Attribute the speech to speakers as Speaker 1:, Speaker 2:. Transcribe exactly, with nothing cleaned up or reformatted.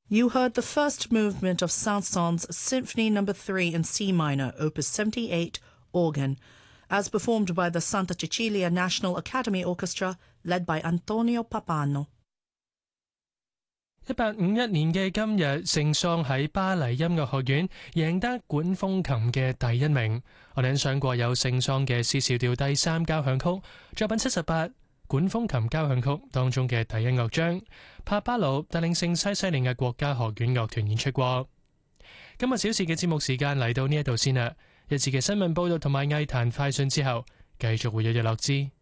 Speaker 1: You heard the first movement of Saint-Saëns Symphony Number three in C minor, Opus seventy-eight, organ, as performed by the Santa Cecilia National Academy Orchestra, led by Antonio Pappano。
Speaker 2: 一八五一年嘅今日，聖桑喺巴黎音樂學院贏得管風琴嘅第一名。我哋欣賞過有聖桑嘅 C 小調第三交響曲作品七十八管風琴交響曲當中嘅第一樂章，帕巴魯帶領聖西西里亞國家學院樂團演出過。今日小時嘅節目時間嚟到呢一度先啦，一次嘅新聞報道同埋藝壇快訊之後，繼續會有日落之。